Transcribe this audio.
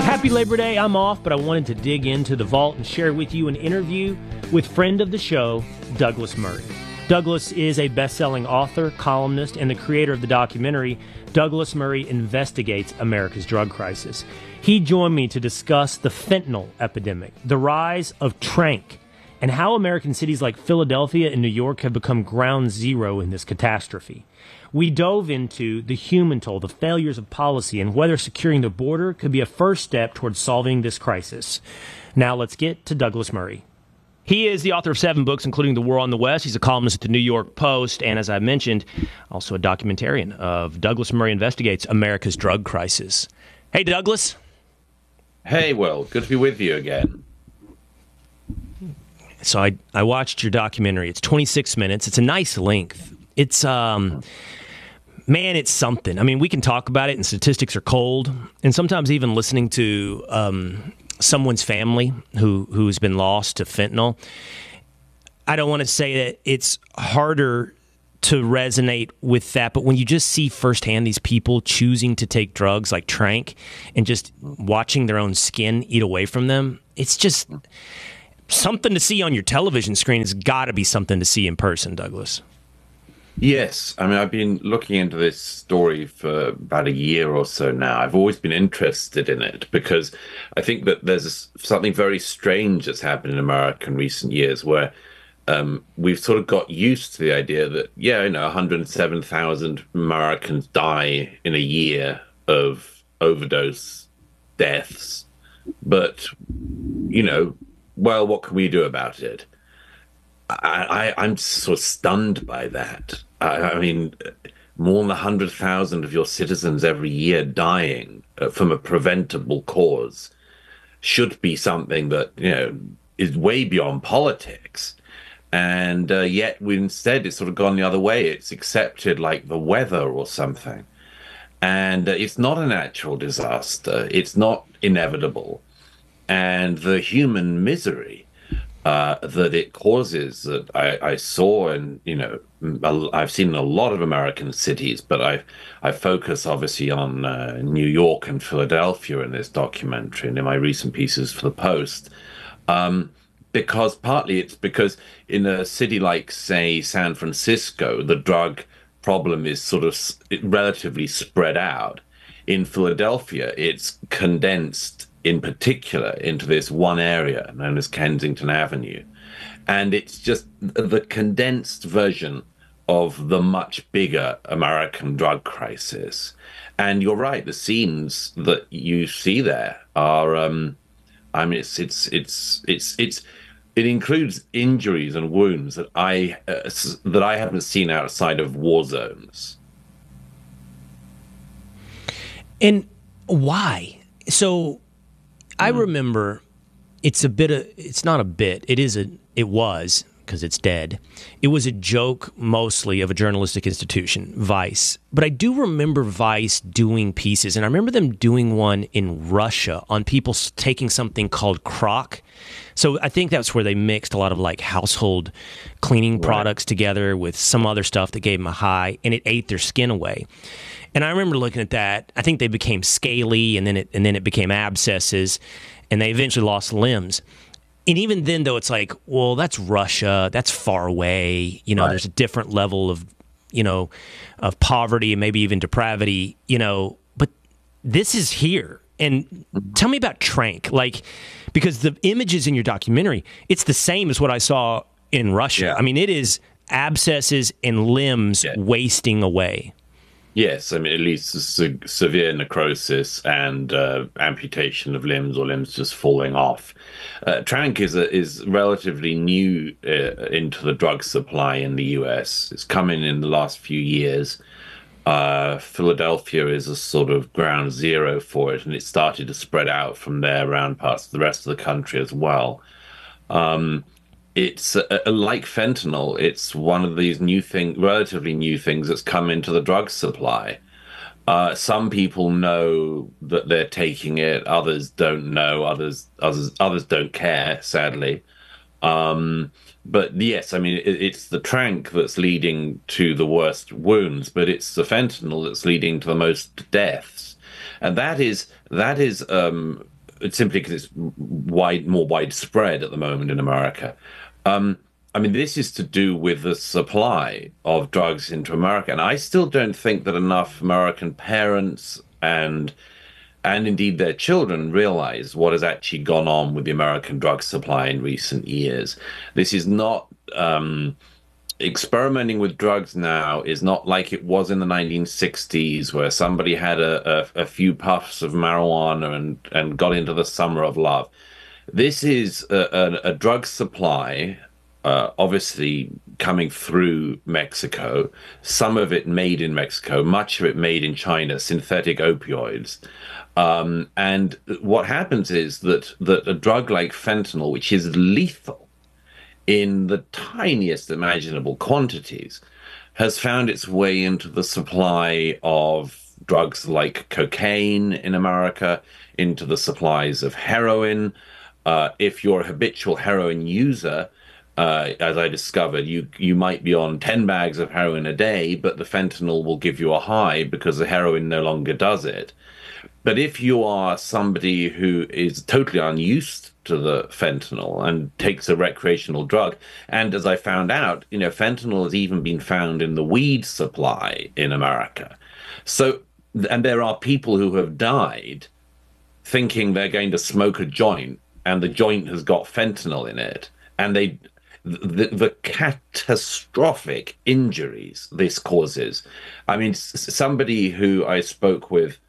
Happy Labor Day. I'm off, but I wanted to dig into the vault and share with you an interview with friend of the show, Douglas Murray. Douglas is a best-selling author, columnist, and the creator of the documentary Douglas Murray Investigates America's Drug Crisis. He joined me to discuss the fentanyl epidemic, the rise of Trank, and how American cities like Philadelphia and New York have become ground zero in this catastrophe. We dove into the human toll, the failures of policy, and whether securing the border could be a first step towards solving this crisis. Now let's get to Douglas Murray. He is the author of 7 books, including The War on the West. He's a columnist at the New York Post, and as I mentioned, also a documentarian of Douglas Murray Investigates America's Drug Crisis. Hey, Douglas. Hey, Will. Good to be with you again. So I watched your documentary. It's 26 minutes. It's a nice length. It's, man, it's something. I mean, we can talk about it, and statistics are cold. And sometimes even listening to someone's family who's been lost to fentanyl, I don't want to say that it's harder to resonate with that, but when you just see firsthand these people choosing to take drugs like Trank and just watching their own skin eat away from them, it's just something to see on your television screen. It's got to be something to see in person, Douglas. Yes. I mean, I've been looking into this story for about a year or so now. I've always been interested in it because I think that there's something very strange that's happened in America in recent years where we've sort of got used to the idea that, 107,000 Americans die in a year of overdose deaths. But, well, what can we do about it? I'm sort of stunned by that. I mean, more than 100,000 of your citizens every year dying from a preventable cause should be something that, is way beyond politics. And yet instead it's sort of gone the other way. It's accepted like the weather or something. And it's not a natural disaster. It's not inevitable. And the human misery that it causes that I saw, and I've seen in a lot of American cities, but I focus obviously on New York and Philadelphia in this documentary and in my recent pieces for the Post, because partly it's because in a city like, say, San Francisco, the drug problem is sort of relatively spread out. In Philadelphia, it's condensed in particular into this one area known as Kensington Avenue. And it's just the condensed version of the much bigger American drug crisis. And you're right, the scenes that you see there are, it includes injuries and wounds that I haven't seen outside of war zones. And why? So I remember it was, because it's dead. It was a joke mostly of a journalistic institution, Vice. But I do remember Vice doing pieces, and I remember them doing one in Russia on people taking something called Croc. So I think that's where they mixed a lot of like household cleaning products together with some other stuff that gave them a high, and it ate their skin away. And I remember looking at that. I think they became scaly, and then it became abscesses, and they eventually lost limbs. And even then, though, it's like, well, that's Russia. That's far away. There's a different level of, of poverty and maybe even depravity. But this is here. And tell me about Trank, because the images in your documentary, it's the same as what I saw in Russia. Yeah. I mean, it is abscesses and limbs wasting away. Yes, I mean, it leads to severe necrosis and amputation of limbs or limbs just falling off. Trank is relatively new into the drug supply in the U.S. It's come in the last few years. Philadelphia is a sort of ground zero for it, and it started to spread out from there around parts of the rest of the country as well. It's like fentanyl. It's one of these relatively new things that's come into the drug supply. Some people know that they're taking it. Others don't know. Others don't care, sadly. But yes, I mean, it's the Trank that's leading to the worst wounds, but it's the fentanyl that's leading to the most deaths. And that is it's simply because it's more widespread at the moment in America. I mean, this is to do with the supply of drugs into America, and I still don't think that enough American parents and indeed their children realize what has actually gone on with the American drug supply in recent years. This is not experimenting with drugs now is not like it was in the 1960s, where somebody had a few puffs of marijuana and got into the summer of love. This is a drug supply, obviously coming through Mexico, some of it made in Mexico, much of it made in China, synthetic opioids. And what happens is that a drug like fentanyl, which is lethal in the tiniest imaginable quantities, has found its way into the supply of drugs like cocaine in America, into the supplies of heroin. If you're a habitual heroin user, as I discovered, you might be on 10 bags of heroin a day, but the fentanyl will give you a high because the heroin no longer does it. But if you are somebody who is totally unused to the fentanyl and takes a recreational drug, and as I found out, fentanyl has even been found in the weed supply in America. So, and there are people who have died thinking they're going to smoke a joint, and the joint has got fentanyl in it, and the catastrophic injuries this causes. I mean, somebody who I spoke with